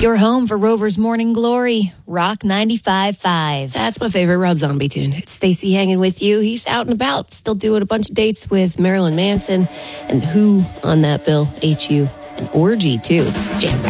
Your home for Rover's Morning Glory, Rock 95.5. That's my favorite Rob Zombie tune. It's Stacey hanging with you. He's out and about, still doing a bunch of dates with Marilyn Manson and The Who on that bill, HU, and Orgy too. It's jam